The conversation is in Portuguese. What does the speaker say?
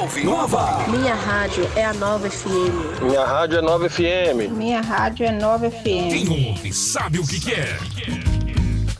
ouve Nova. Minha rádio é a Nova FM. Minha rádio é Nova FM. Minha rádio é Nova FM. Quem ouve sabe o que quer.